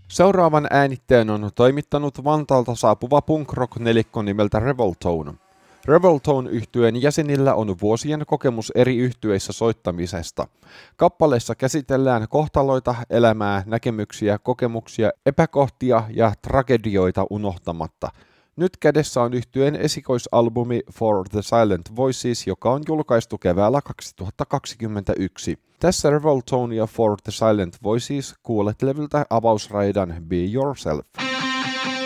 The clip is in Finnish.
Seuraavan äänitteen on toimittanut Vantaalta saapuva punk-rock-nelikko nimeltä Revoltone. Revoltone-yhtyeen jäsenillä on vuosien kokemus eri yhtyissä soittamisesta. Kappaleissa käsitellään kohtaloita, elämää, näkemyksiä, kokemuksia, epäkohtia ja tragedioita unohtamatta. Nyt kädessä on yhtyeen esikoisalbumi For the Silent Voices, joka on julkaistu keväällä 2021. Tässä Revoltone ja For the Silent Voices kuulet levyltä avausraidan Be Yourself.